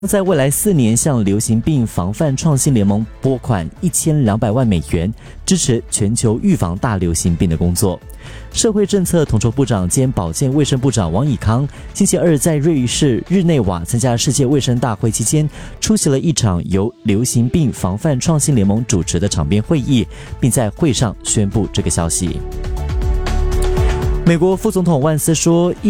在未来4年向流行病防范创新联盟拨款1200万美元，支持全球预防大流行病的工作。社会政策统筹部长兼保健卫生部长王以康星期二在瑞士日内瓦参加世界卫生大会期间，出席了一场由流行病防范创新联盟主持的场边会议，并在会上宣布这个消息。美国副总统万斯说，